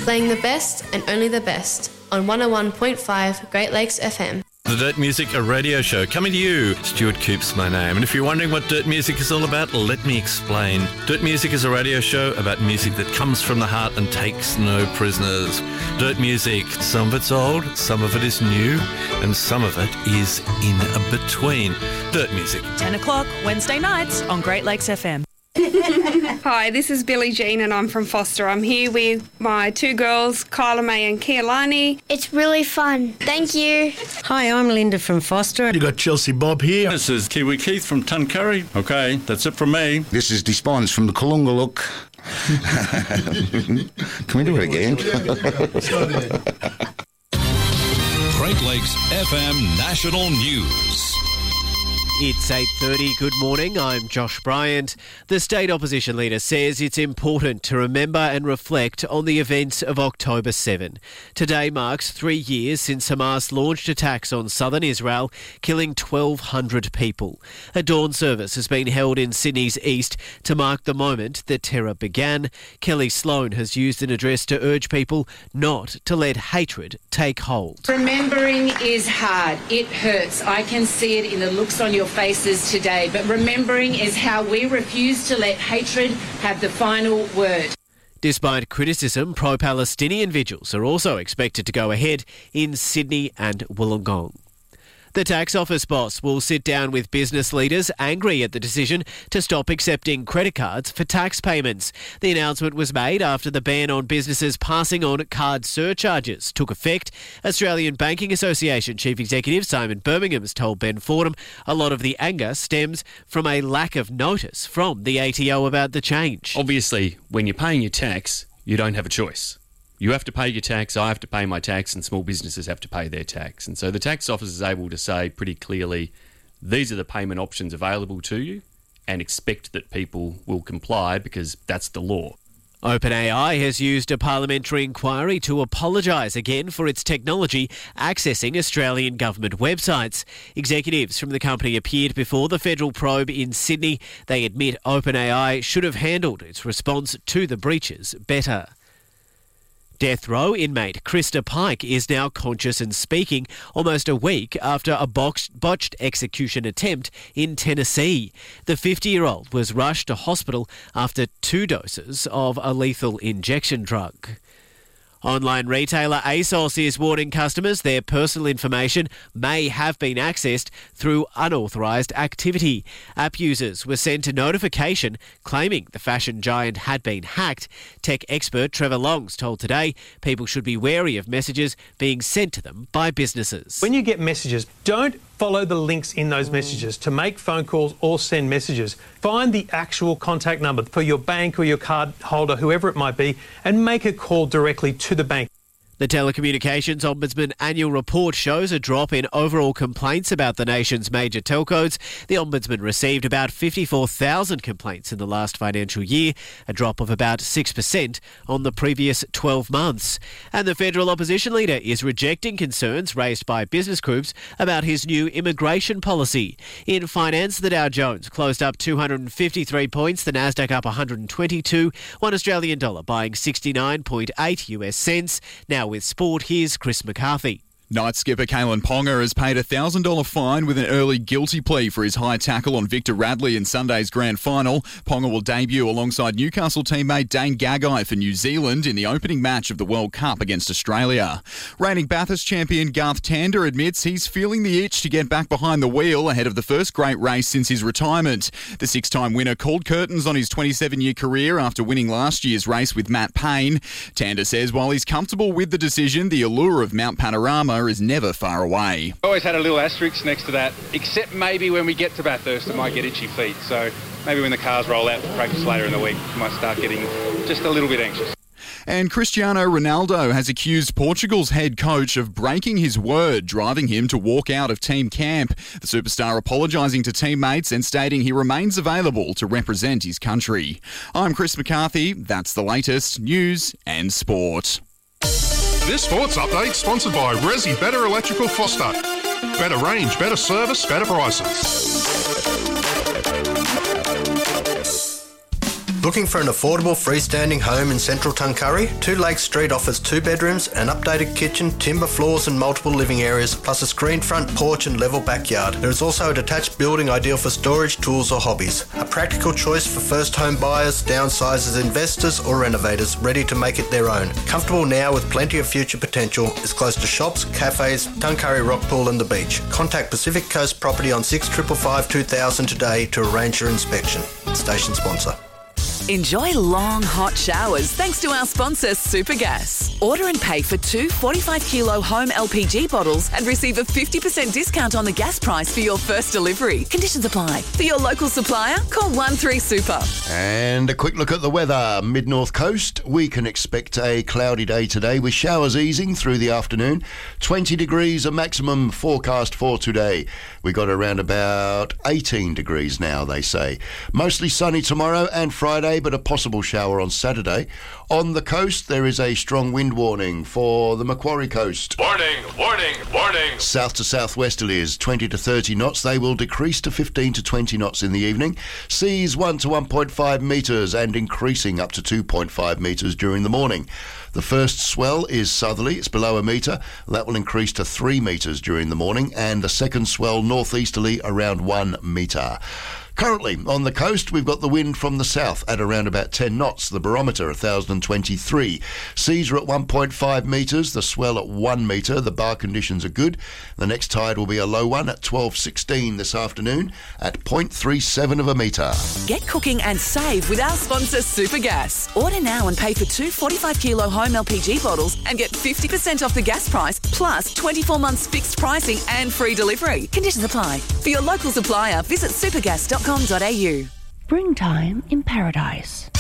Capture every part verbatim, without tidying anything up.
Playing the best and only the best on one oh one point five Great Lakes F M. The Dirt Music, a radio show, coming to you. Stuart Coope's my name. And if you're wondering what Dirt Music is all about, let me explain. Dirt Music is a radio show about music that comes from the heart and takes no prisoners. Dirt Music, some of it's old, some of it is new, and some of it is in between. Dirt Music. ten o'clock, Wednesday nights on Great Lakes F M. Hi, this is Billie Jean and I'm from Foster. I'm here with my two girls, Kyla May and Kealani. It's really fun. Thank you. Hi, I'm Linda from Foster. You got Chelsea Bob here. This is Kiwi Keith from Tuncurry. Okay, that's it from me. This is Despons from the Kalungaluk. Can we do it again? Great Lakes F M National News. It's eight thirty. Good morning. I'm Josh Bryant. The state opposition leader says it's important to remember and reflect on the events of October seventh. Today marks three years since Hamas launched attacks on southern Israel, killing twelve hundred people. A dawn service has been held in Sydney's east to mark the moment that terror began. Kelly Sloan has used an address to urge people not to let hatred take hold. Remembering is hard. It hurts. I can see it in the looks on your faces today, but remembering is how we refuse to let hatred have the final word. Despite criticism, pro-Palestinian vigils are also expected to go ahead in Sydney and Wollongong. The tax office boss will sit down with business leaders angry at the decision to stop accepting credit cards for tax payments. The announcement was made after the ban on businesses passing on card surcharges took effect. Australian Banking Association Chief Executive Simon Birmingham has told Ben Fordham a lot of the anger stems from a lack of notice from the A T O about the change. Obviously, when you're paying your tax, you don't have a choice. You have to pay your tax, I have to pay my tax, and small businesses have to pay their tax. And so the tax office is able to say pretty clearly, these are the payment options available to you, and expect that people will comply because that's the law. OpenAI has used a parliamentary inquiry to apologise again for its technology accessing Australian government websites. Executives from the company appeared before the federal probe in Sydney. They admit OpenAI should have handled its response to the breaches better. Death row inmate Krista Pike is now conscious and speaking almost a week after a botched, botched execution attempt in Tennessee. The fifty-year-old was rushed to hospital after two doses of a lethal injection drug. Online retailer ASOS is warning customers their personal information may have been accessed through unauthorised activity. App users were sent a notification claiming the fashion giant had been hacked. Tech expert Trevor Longs told Today people should be wary of messages being sent to them by businesses. When you get messages, don't follow the links in those messages to make phone calls or send messages. Find the actual contact number for your bank or your card holder, whoever it might be, and make a call directly to the bank. The Telecommunications Ombudsman annual report shows a drop in overall complaints about the nation's major telcos. The Ombudsman received about fifty-four thousand complaints in the last financial year, a drop of about six percent on the previous twelve months. And the federal opposition leader is rejecting concerns raised by business groups about his new immigration policy. In finance, the Dow Jones closed up two hundred fifty-three points, the Nasdaq up one hundred twenty-two, one Australian dollar buying sixty-nine point eight US cents. Now with sport, here's Chris McCarthy. Night skipper Kalen Ponga has paid a one thousand dollars fine with an early guilty plea for his high tackle on Victor Radley in Sunday's grand final. Ponga will debut alongside Newcastle teammate Dane Gagai for New Zealand in the opening match of the World Cup against Australia. Reigning Bathurst champion Garth Tander admits he's feeling the itch to get back behind the wheel ahead of the first great race since his retirement. The six-time winner called curtains on his twenty-seven-year career after winning last year's race with Matt Payne. Tander says while he's comfortable with the decision, the allure of Mount Panorama is never far away. I always had a little asterisk next to that, except maybe when we get to Bathurst it might get itchy feet. So maybe when the cars roll out for practice later in the week, I might start getting just a little bit anxious. And Cristiano Ronaldo has accused Portugal's head coach of breaking his word, driving him to walk out of team camp. The superstar apologising to teammates and stating he remains available to represent his country. I'm Chris McCarthy. That's the latest news and sport. This sports update sponsored by Resi Better Electrical Foster. Better range, better service, better prices. Looking for an affordable freestanding home in central Tuncurry? Two Lakes Street offers two bedrooms, an updated kitchen, timber floors and multiple living areas, plus a screened front porch and level backyard. There is also a detached building ideal for storage, tools or hobbies. A practical choice for first home buyers, downsizers, investors or renovators ready to make it their own. Comfortable now with plenty of future potential, is close to shops, cafes, Tuncurry Rockpool and the beach. Contact Pacific Coast Property on six five five two thousand today to arrange your inspection. Station sponsor. Enjoy long, hot showers thanks to our sponsor, Supergas. Order and pay for two forty-five kilo home L P G bottles and receive a fifty percent discount on the gas price for your first delivery. Conditions apply. For your local supplier, call one three super. And a quick look at the weather. Mid-North Coast, we can expect a cloudy day today with showers easing through the afternoon. twenty degrees a maximum forecast for today. We got around about eighteen degrees now, they say. Mostly sunny tomorrow and Friday, but a possible shower on Saturday. On the coast, there is a strong wind warning for the Macquarie coast. Warning, warning, warning. South to southwesterlies, twenty to thirty knots. They will decrease to fifteen to twenty knots in the evening. Seas one to one point five metres and increasing up to two point five metres during the morning. The first swell is southerly, it's below a metre. That will increase to three metres during the morning, and the second swell northeasterly around one metre. Currently, on the coast, we've got the wind from the south at around about ten knots. The barometer, one thousand twenty-three. Seas are at one point five metres, the swell at one metre. The bar conditions are good. The next tide will be a low one at twelve sixteen this afternoon at zero point three seven of a metre. Get cooking and save with our sponsor, Supergas. Order now and pay for two forty-five kilo home L P G bottles and get fifty percent off the gas price, plus twenty-four months fixed pricing and free delivery. Conditions apply. For your local supplier, visit supergas dot com dot a u. Springtime in Paradise.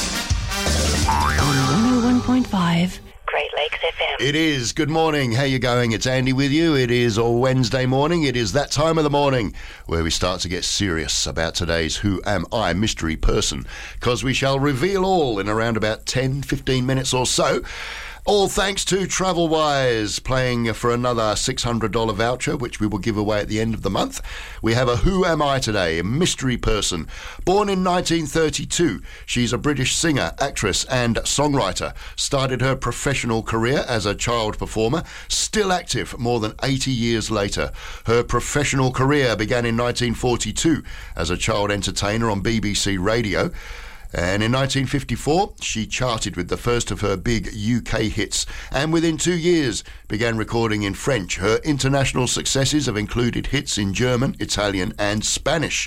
On one oh one point five Great Lakes F M. It is. Good morning. How you going? It's Andy with you. It is a Wednesday morning. It is that time of the morning where we start to get serious about today's Who Am I mystery person, because we shall reveal all in around about ten, fifteen minutes or so. All thanks to TravelWise, playing for another six hundred dollars voucher, which we will give away at the end of the month. We have a Who Am I today, a mystery person. Born in nineteen thirty-two, she's a British singer, actress and songwriter. Started her professional career as a child performer, still active more than eighty years later. Her professional career began in nineteen forty-two as a child entertainer on B B C Radio. And in nineteen fifty-four, she charted with the first of her big U K hits, and within two years began recording in French. Her international successes have included hits in German, Italian and Spanish.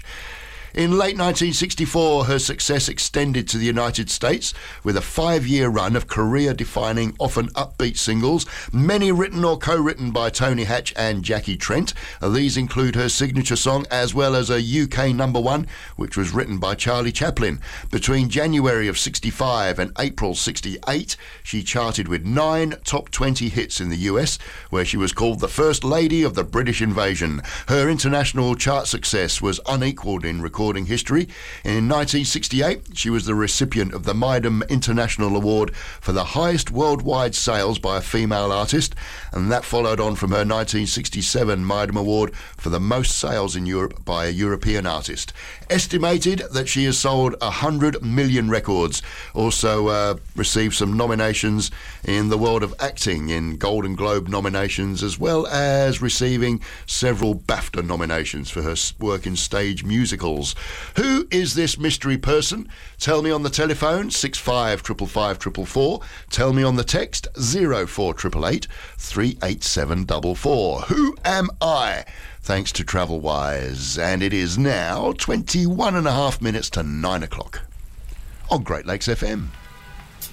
In late nineteen sixty-four, her success extended to the United States with a five-year run of career-defining, often upbeat singles, many written or co-written by Tony Hatch and Jackie Trent. These include her signature song as well as a U K number one, which was written by Charlie Chaplin. Between January of sixty-five and April sixty-eight, she charted with nine top twenty hits in the U S, where she was called the First Lady of the British Invasion. Her international chart success was unequalled in recording history. In nineteen sixty-eight, she was the recipient of the Mydom International Award for the highest worldwide sales by a female artist, and that followed on from her nineteen sixty-seven Mydom Award for the most sales in Europe by a European artist. Estimated that she has sold one hundred million records. Also uh, received some nominations in the world of acting, in Golden Globe nominations, as well as receiving several BAFTA nominations for her work in stage musicals. Who is this mystery person? Tell me on the telephone, six five five five four four four. Tell me on the text, zero four eight eight eight, three eight seven four four. Who am I? Thanks to TravelWise. And it is now twenty-one and a half minutes to nine o'clock on Great Lakes F M.